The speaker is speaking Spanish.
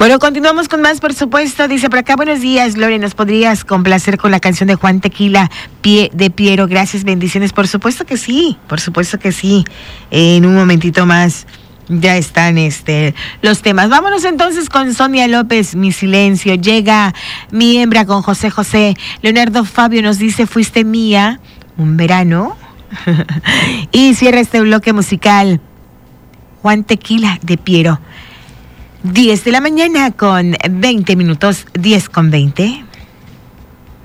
Bueno, continuamos con más, por supuesto. Dice por acá, buenos días, Lore, ¿nos podrías complacer con la canción de Juan Tequila, Pie de Piero? Gracias, bendiciones. Por supuesto que sí, por supuesto que sí. En un momentito más ya están los temas. Vámonos entonces con Sonia López, Mi Silencio. Llega Mi Hembra con José José. Leonardo Fabio nos dice, Fuiste Mía, un verano. Y cierra este bloque musical, Juan Tequila de Piero. 10 de la mañana con 20 minutos, 10 con 20.